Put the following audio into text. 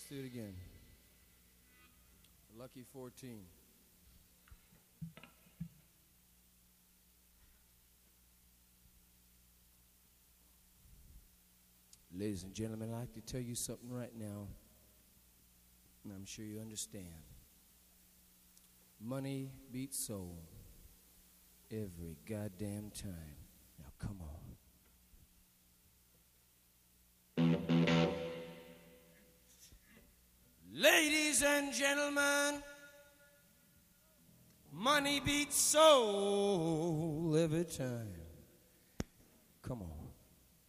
do it again. Lucky 14. Ladies and gentlemen, I'd like to tell you something right now, and I'm sure you understand. Money beats soul every goddamn time. Now come on. Ladies and gentlemen, money beats soul every time.